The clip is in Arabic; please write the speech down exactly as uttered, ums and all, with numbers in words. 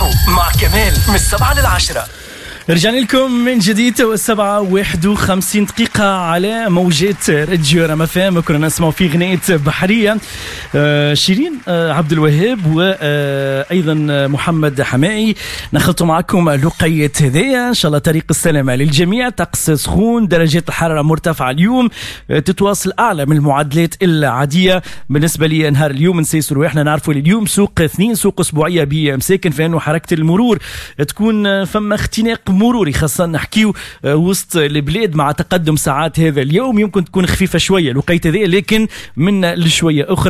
مع كمال من السبعة للعشرة. رجعنا لكم من جديد والسبعة واحد وخمسين دقيقة على موجات راديو رام اف ام. كنا نسمع في غنية بحرية آه شيرين آه عبد الوهاب وأيضا آه محمد حمائي. نخلط معكم لقية هدايا إن شاء الله. طريق السلامة للجميع. طقس سخون، درجات الحرارة مرتفعة اليوم، آه تتواصل أعلى من المعدلات العادية. بالنسبة لي نهار اليوم نسيس روحنا نعرفوا اليوم سوق اثنين، سوق أسبوعية بمساكن، فإنه حركة المرور تكون فما اختناق مروري، خاصة نحكيو وسط البلاد مع تقدم ساعات هذا اليوم. يمكن تكون خفيفة شوية لقيت هذه، لكن من لشوية أخرى